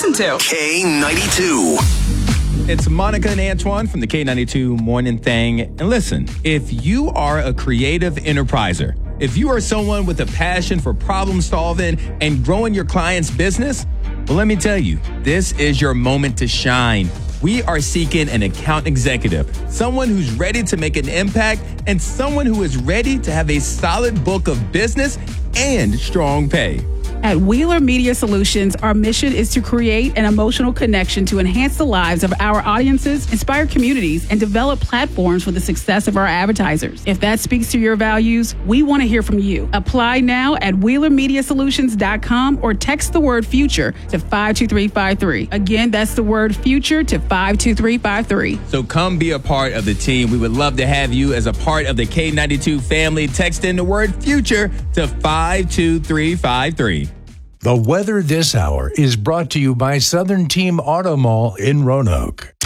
listen to. K92. It's Monica and Antoine from the K92 Morning Thing. And listen, if you are a creative enterpriser, if you are someone with a passion for problem solving and growing your client's business, well, let me tell you, this is your moment to shine. We are seeking an account executive, someone who's ready to make an impact and someone who is ready to have a solid book of business and strong pay. At Wheeler Media Solutions, our mission is to create an emotional connection to enhance the lives of our audiences, inspire communities, and develop platforms for the success of our advertisers. If that speaks to your values, we want to hear from you. Apply now at WheelerMediaSolutions.com or text the word future to 52353. Again, that's the word future to 52353. So come be a part of the team. We would love to have you as a part of the K92 family. Text in the word future to 52353. The weather this hour is brought to you by Southern Team Auto Mall in Roanoke.